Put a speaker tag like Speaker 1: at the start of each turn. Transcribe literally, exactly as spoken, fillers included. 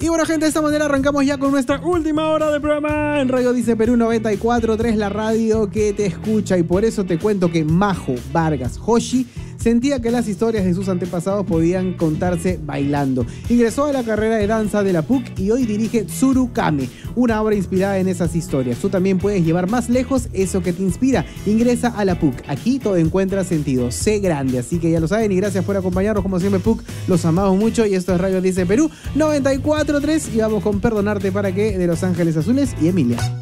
Speaker 1: Y bueno, gente, de esta manera arrancamos ya con nuestra última hora de programa en Radio Dice Perú noventa y cuatro punto tres, la radio que te escucha. Y por eso te cuento que Majo Vargas Hoshi sentía que las historias de sus antepasados podían contarse bailando. Ingresó a la carrera de danza de la P U C y hoy dirige Tsurukame, una obra inspirada en esas historias. Tú también puedes llevar más lejos eso que te inspira. Ingresa a la P U C. Aquí todo encuentra sentido. Sé grande. Así que ya lo saben y gracias por acompañarnos como siempre, P U C. Los amamos mucho y esto es Radio Dice Perú noventa y cuatro punto tres y vamos con Perdonarte para qué de Los Ángeles Azules y Emilia.